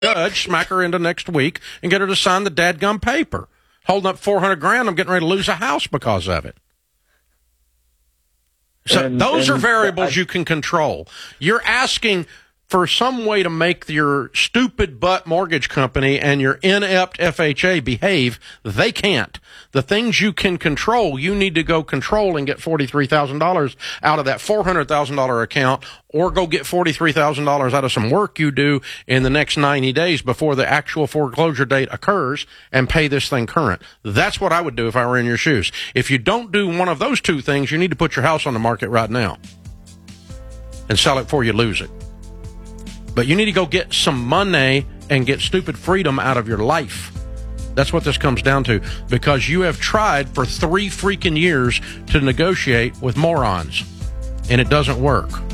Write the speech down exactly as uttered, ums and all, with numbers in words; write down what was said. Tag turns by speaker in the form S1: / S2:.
S1: judge, smack her into next week, and get her to sign the dadgum paper. Holding up four hundred grand, I'm getting ready to lose a house because of it. So
S2: and,
S1: those
S2: and
S1: are variables
S2: I,
S1: you can control. You're asking for some way to make your stupid butt mortgage company and your inept F H A behave. They can't. The things you can control, you need to go control and get forty-three thousand dollars out of that four hundred thousand dollars account, or go get forty-three thousand dollars out of some work you do in the next ninety days before the actual foreclosure date occurs, and pay this thing current. That's what I would do if I were in your shoes. If you don't do one of those two things, you need to put your house on the market right now and sell it before you lose it. But you need to go get some money and get stupid freedom out of your life. That's what this comes down to, because you have tried for three freaking years to negotiate with morons, and it doesn't work.